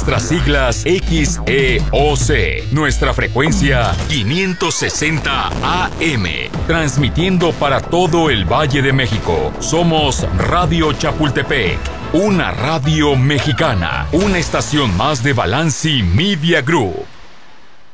nuestras siglas XEOC, nuestra frecuencia 560 AM, transmitiendo para todo el Valle de México. Somos Radio Chapultepec, una radio mexicana, una estación más de Balanci Media Group.